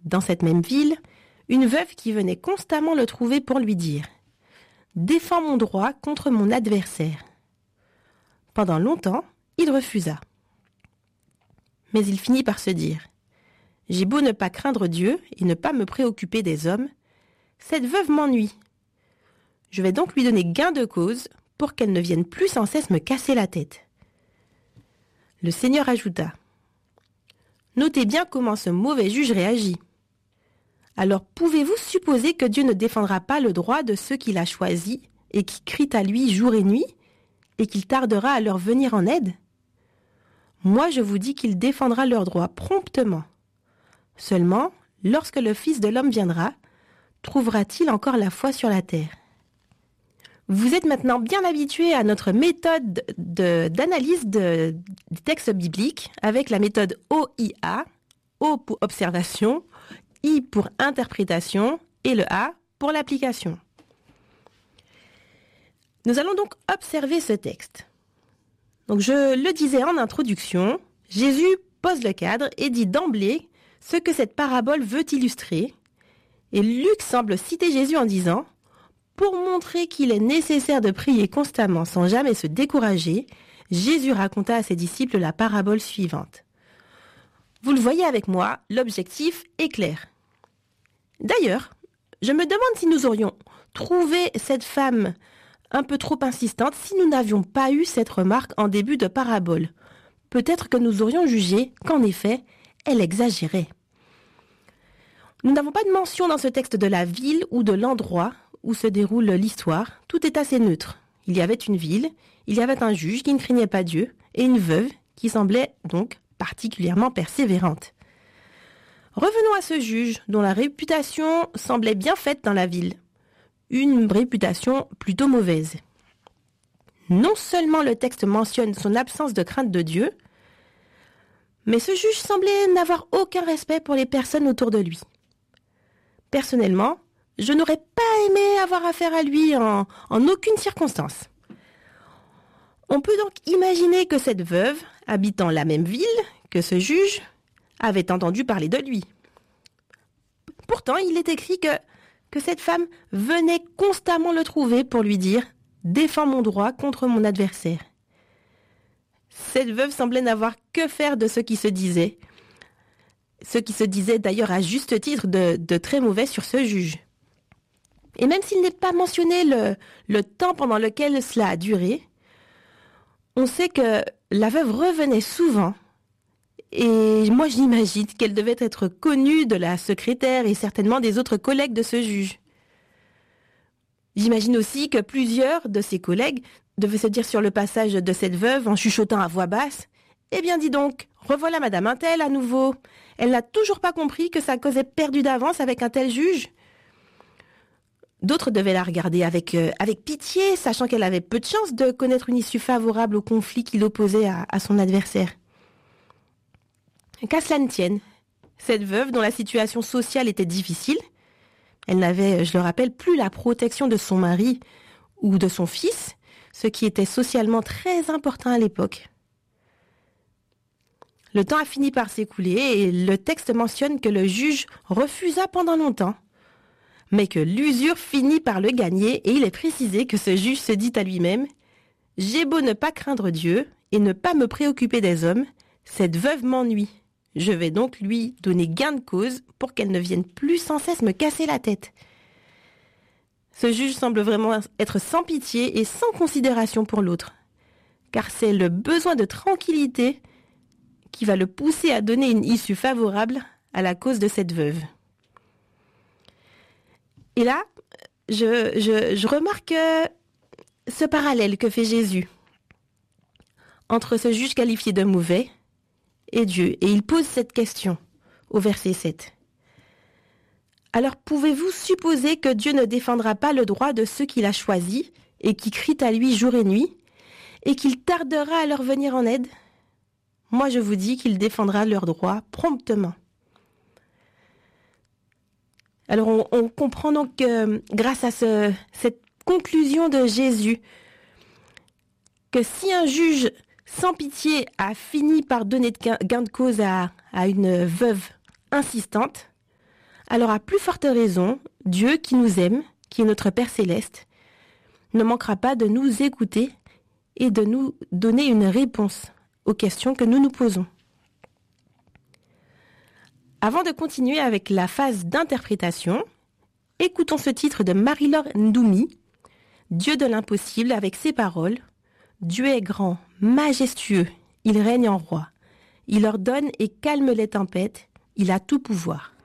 dans cette même ville, une veuve qui venait constamment le trouver pour lui dire « Défends mon droit contre mon adversaire ». Pendant longtemps, il refusa. Mais il finit par se dire « J'ai beau ne pas craindre Dieu et ne pas me préoccuper des hommes, cette veuve m'ennuie. Je vais donc lui donner gain de cause pour qu'elle ne vienne plus sans cesse me casser la tête. » Le Seigneur ajouta « Notez bien comment ce mauvais juge réagit. Alors pouvez-vous supposer que Dieu ne défendra pas le droit de ceux qu'il a choisis et qui crient à lui jour et nuit, et qu'il tardera à leur venir en aide ? Moi je vous dis qu'il défendra leurs droits promptement. Seulement, lorsque le Fils de l'homme viendra, trouvera-t-il encore la foi sur la terre ? » Vous êtes maintenant bien habitués à notre méthode d'analyse des textes bibliques avec la méthode OIA, O pour observation, I pour interprétation et le A pour l'application. Nous allons donc observer ce texte. Donc je le disais en introduction, Jésus pose le cadre et dit d'emblée ce que cette parabole veut illustrer. Et Luc semble citer Jésus en disant « Pour montrer qu'il est nécessaire de prier constamment sans jamais se décourager, Jésus raconta à ses disciples la parabole suivante. » Vous le voyez avec moi, l'objectif est clair. D'ailleurs, je me demande si nous aurions trouvé cette femme un peu trop insistante si nous n'avions pas eu cette remarque en début de parabole. Peut-être que nous aurions jugé qu'en effet, elle exagérait. Nous n'avons pas de mention dans ce texte de la ville ou de l'endroit où se déroule l'histoire. Tout est assez neutre. Il y avait une ville, il y avait un juge qui ne craignait pas Dieu et une veuve qui semblait donc particulièrement persévérante. Revenons à ce juge dont la réputation semblait bien faite dans la ville. Une réputation plutôt mauvaise. Non seulement le texte mentionne son absence de crainte de Dieu, mais ce juge semblait n'avoir aucun respect pour les personnes autour de lui. Personnellement, je n'aurais pas aimé avoir affaire à lui en aucune circonstance. On peut donc imaginer que cette veuve, habitant la même ville que ce juge, avait entendu parler de lui. Pourtant, il est écrit que cette femme venait constamment le trouver pour lui dire « Défends mon droit contre mon adversaire ». Cette veuve semblait n'avoir que faire de ce qui se disait. Ce qui se disait d'ailleurs à juste titre de très mauvais sur ce juge. Et même s'il n'est pas mentionné le temps pendant lequel cela a duré, on sait que la veuve revenait souvent. Et moi j'imagine qu'elle devait être connue de la secrétaire et certainement des autres collègues de ce juge. J'imagine aussi que plusieurs de ses collègues devaient se dire sur le passage de cette veuve en chuchotant à voix basse « Eh bien dis donc, revoilà madame un tel à nouveau. Elle n'a toujours pas compris que sa cause est perdue d'avance avec un tel juge ?» D'autres devaient la regarder avec pitié, sachant qu'elle avait peu de chance de connaître une issue favorable au conflit qui l'opposait à son adversaire. Qu'à cela ne tienne, cette veuve dont la situation sociale était difficile, elle n'avait, je le rappelle, plus la protection de son mari ou de son fils, ce qui était socialement très important à l'époque. Le temps a fini par s'écouler et le texte mentionne que le juge refusa pendant longtemps, mais que l'usure finit par le gagner et il est précisé que ce juge se dit à lui-même « J'ai beau ne pas craindre Dieu et ne pas me préoccuper des hommes, cette veuve m'ennuie. Je vais donc lui donner gain de cause pour qu'elle ne vienne plus sans cesse me casser la tête. » Ce juge semble vraiment être sans pitié et sans considération pour l'autre, car c'est le besoin de tranquillité qui va le pousser à donner une issue favorable à la cause de cette veuve. Et là, je remarque ce parallèle que fait Jésus entre ce juge qualifié de mauvais et Dieu. Et il pose cette question au verset 7. Alors pouvez-vous supposer que Dieu ne défendra pas le droit de ceux qu'il a choisis et qui crient à lui jour et nuit, et qu'il tardera à leur venir en aide ? Moi je vous dis qu'il défendra leurs droits promptement. Alors on comprend donc grâce à cette conclusion de Jésus que si un juge sans pitié a fini par donner gain de cause à une veuve insistante, alors à plus forte raison, Dieu qui nous aime, qui est notre Père céleste, ne manquera pas de nous écouter et de nous donner une réponse aux questions que nous nous posons. Avant de continuer avec la phase d'interprétation, écoutons ce titre de Marie-Laure Ndoumi, Dieu de l'impossible, avec ces paroles. Dieu est grand, majestueux, il règne en roi. Il ordonne et calme les tempêtes, il a tout pouvoir.